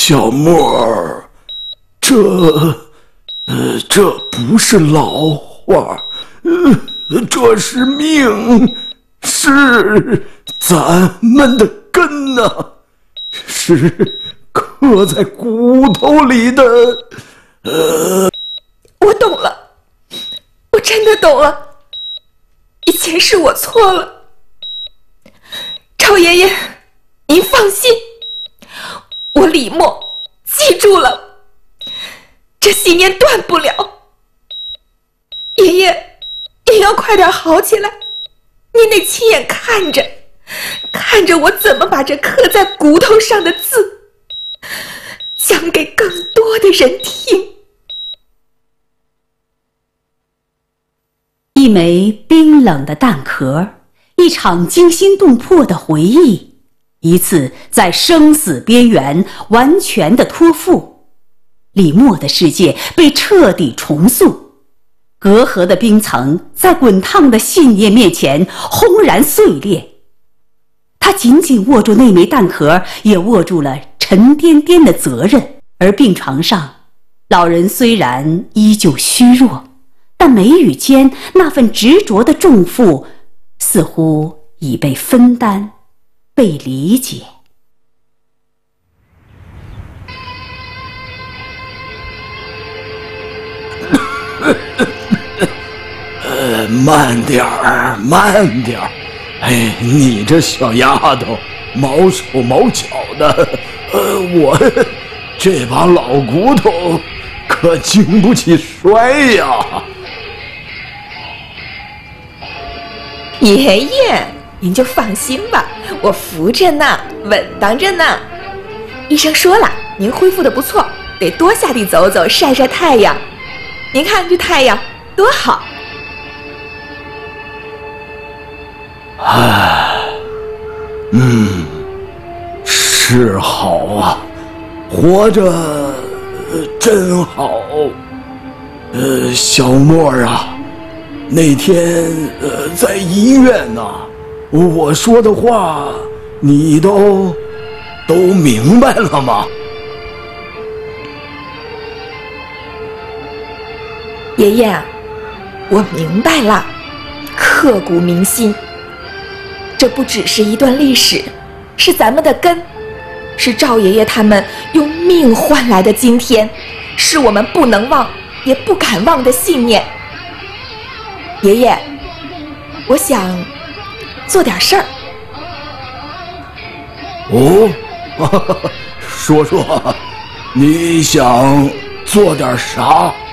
小莫，这不是老话，这是命，是咱们的根呐，是刻在骨头里的。 我懂了，我真的懂了，以前是我错了。赵爷爷，您放心，我李默记住了，这信念断不了。爷爷也要快点好起来，您得亲眼看着我怎么把这刻在骨头上的字讲给更多的人听。 一枚冰冷的蛋壳，一场惊心动魄的回忆，一次在生死边缘完全的托付。李默的世界被彻底重塑，隔阂的冰层在滚烫的信念面前轰然碎裂。他紧紧握住那枚蛋壳，也握住了沉甸甸的责任。而病床上，老人虽然依旧虚弱，但眉宇间那份执着的重负似乎已被分担，被理解。 慢点儿，慢点儿。哎，你这小丫头，毛手毛脚的，我这把老骨头可经不起摔呀。 爷爷，您就放心吧，我扶着呢，稳当着呢。医生说了，您恢复得不错，得多下地走走，晒晒太阳。您看这太阳多好。 是好啊，活着真好。小莫啊，那天在医院呢，我说的话你都明白了吗？ 爷爷，我明白了，刻骨铭心。这不只是一段历史，是咱们的根，是赵爷爷他们用命换来的今天，是我们不能忘也不敢忘的信念。爷爷，我想做点事儿。 哦，说，你想做点啥？